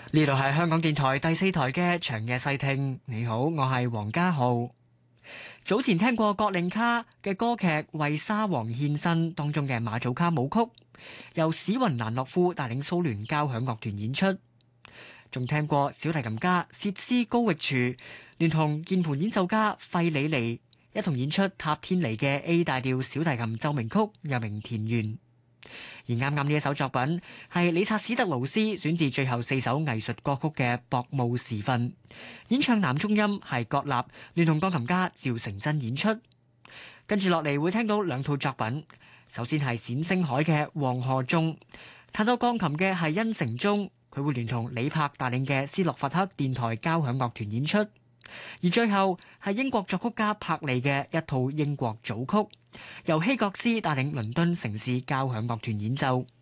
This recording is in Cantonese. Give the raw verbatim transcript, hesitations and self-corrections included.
呢度係香港電台第四台嘅長夜細聽。你好，我係黃家浩。早前聽過葛令卡嘅歌劇《為沙皇獻身》當中嘅馬祖卡舞曲，由史雲蘭諾夫帶領蘇聯交響樂團演出。仲聽過小提琴家薛斯高域廚聯同鍵盤演奏家費里尼一同演出塔天尼嘅 A 大調小提琴奏鳴曲，又名田園。而啱啱呢一首作品係理察史特勞斯選自最後四首藝術歌曲嘅《薄暮時分》，演唱男中音係葛立聯同鋼琴家趙成真演出。跟住落嚟會聽到兩套作品，首先係冼星海嘅《黃河中》，彈奏鋼琴嘅係殷承宗，佢會聯同李柏帶領嘅斯洛伐克電台交響樂團演出。而最後係英國作曲家柏利嘅一套英國組曲，由希格斯帶領倫敦城市交響樂團演奏。